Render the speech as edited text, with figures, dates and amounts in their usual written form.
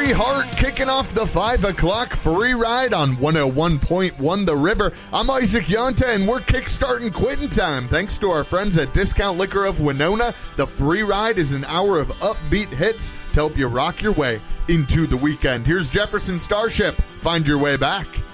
Free Heart kicking off the 5 o'clock free ride on 101.1 The River. I'm Isaac Yonta, and we're kickstarting quitting time. Thanks to our friends at Discount Liquor of Winona, the free ride is an hour of upbeat hits to help you rock your way into the weekend. Here's Jefferson Starship. Find your way back.